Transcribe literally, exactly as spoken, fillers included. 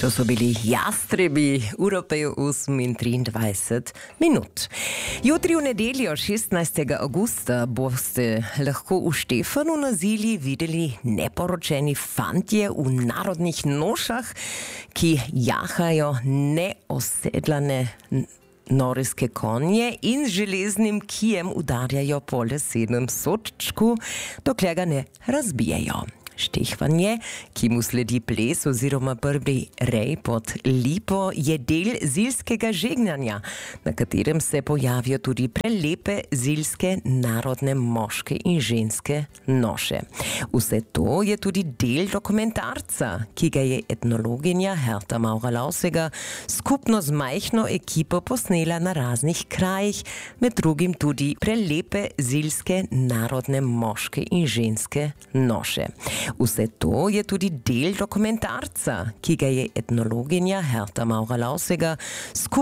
To so bili Jastrebi, ura pa je osem in triindvajset minut. Jutri v nedeljo, šestnajstega avgusta, boste lahko v Štefanu na Zilji videli neporočeni fantje v narodnih nošah, ki jahajo neosedlane norijske konje in z železnim kijem udarjajo po lesenem sodčku, dokler ga ne razbijejo. Štehvanje, ki mu sledi ples oziroma prvi rej pod lipo, je del zilskega žegnanja, na katerem se pojavijo tudi prelepe zilske narodne moške in ženske noše. Vse to je tudi del dokumentarca, ki ga je etnologinja Herta Maurer-Lausega skupno z majhno ekipo posnela na raznih krajih, med drugim tudi prelepe zilske narodne moške in ženske noše. Vse to je tudi del dokumentarca, ki ga je etnologinja Herta Maurer-Lausega skupno